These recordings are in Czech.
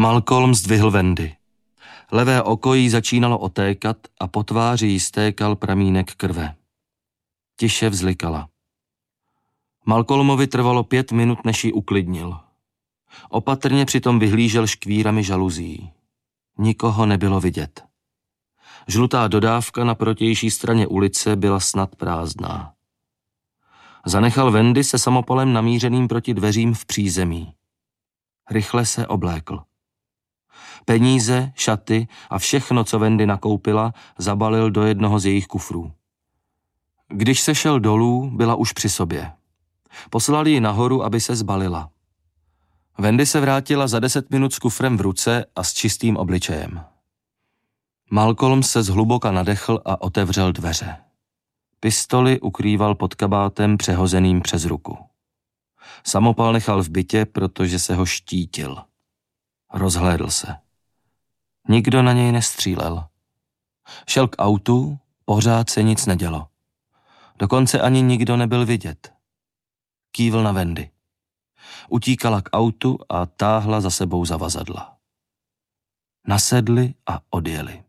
Malcolm zdvihl Wendy. Levé oko jí začínalo otékat a po tváři jí stékal pramínek krve. Tiše vzlikala. Malcolmovi trvalo 5 minut, než ji uklidnil. Opatrně přitom vyhlížel škvírami žaluzí. Nikoho nebylo vidět. Žlutá dodávka na protější straně ulice byla snad prázdná. Zanechal Wendy se samopalem namířeným proti dveřím v přízemí. Rychle se oblékl. Peníze, šaty a všechno, co Wendy nakoupila, zabalil do jednoho z jejich kufrů. Když se šel dolů, byla už při sobě. Poslal ji nahoru, aby se zbalila. Wendy se vrátila za 10 minut s kufrem v ruce a s čistým obličejem. Malcolm se zhluboka nadechl a otevřel dveře. Pistoli ukrýval pod kabátem přehozeným přes ruku. Samopal nechal v bytě, protože se ho štítil. Rozhlédl se. Nikdo na něj nestřílel. Šel k autu, pořád se nic nedělo. Dokonce ani nikdo nebyl vidět. Kývl na Wendy. Utíkala k autu a táhla za sebou zavazadla. Nasedli a odjeli.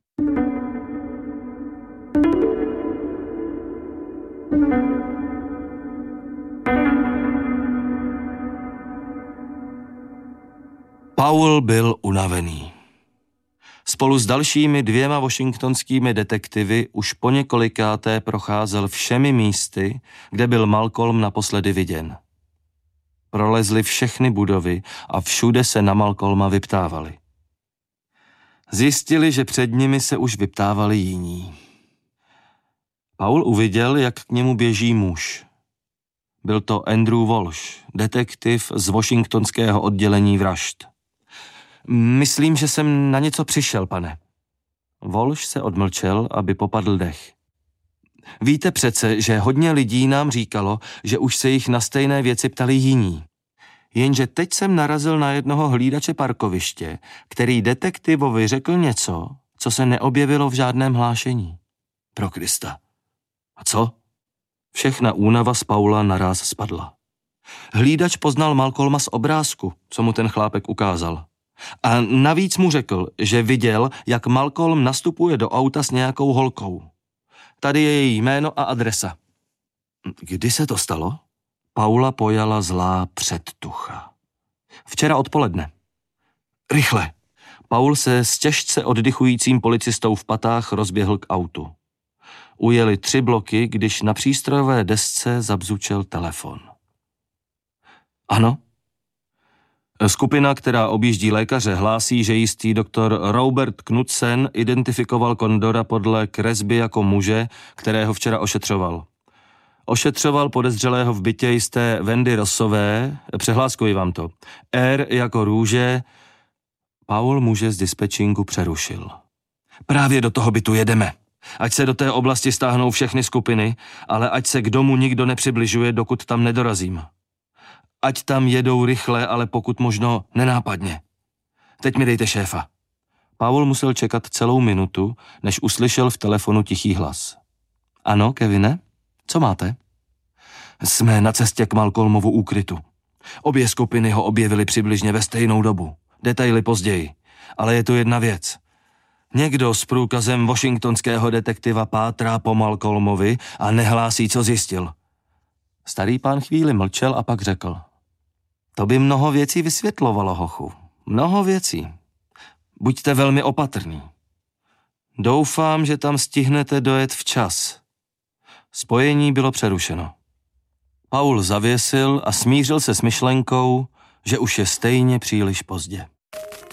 Paul byl unavený. Spolu s dalšími 2 washingtonskými detektivy už poněkolikáté procházel všemi místy, kde byl Malcolm naposledy viděn. Prolezli všechny budovy a všude se na Malcolma vyptávali. Zjistili, že před nimi se už vyptávali jiní. Paul uviděl, jak k němu běží muž. Byl to Andrew Walsh, detektiv z washingtonského oddělení vražd. Myslím, že jsem na něco přišel, pane. Walsh se odmlčel, aby popadl dech. Víte přece, že hodně lidí nám říkalo, že už se jich na stejné věci ptali jiní. Jenže teď jsem narazil na jednoho hlídače parkoviště, který detektivovi řekl něco, co se neobjevilo v žádném hlášení. Pro Krista. A co? Všechna únava z Paula naráz spadla. Hlídač poznal Malcolma z obrázku, co mu ten chlápek ukázal. A navíc mu řekl, že viděl, jak Malcolm nastupuje do auta s nějakou holkou. Tady je její jméno a adresa. Kdy se to stalo? Paula pojala zlá předtucha. Včera odpoledne. Rychle. Paul se s těžce oddychujícím policistou v patách rozběhl k autu. Ujeli 3 bloky, když na přístrojové desce zabzučel telefon. Ano? Skupina, která objíždí lékaře, hlásí, že jistý doktor Robert Knudsen identifikoval Kondora podle kresby jako muže, kterého včera ošetřoval. Ošetřoval podezřelého v bytě jisté Wendy Rossové, přehláskuji vám to. R jako růže. Paul muže z dispečinku přerušil. Právě do toho bytu jedeme. Ať se do té oblasti stáhnou všechny skupiny, ale ať se k domu nikdo nepřibližuje, dokud tam nedorazím. Ať tam jedou rychle, ale pokud možno nenápadně. Teď mi dejte šéfa. Paul musel čekat celou minutu, než uslyšel v telefonu tichý hlas. Ano, Kevine? Co máte? Jsme na cestě k Malcolmovu úkrytu. Obě skupiny ho objevily přibližně ve stejnou dobu. Detaily později. Ale je tu jedna věc. Někdo s průkazem washingtonského detektiva pátrá po Malcolmovi a nehlásí, co zjistil. Starý pán chvíli mlčel a pak řekl. To by mnoho věcí vysvětlovalo, hochu. Mnoho věcí. Buďte velmi opatrný. Doufám, že tam stihnete dojet včas. Spojení bylo přerušeno. Paul zavěsil a smířil se s myšlenkou, že už je stejně příliš pozdě.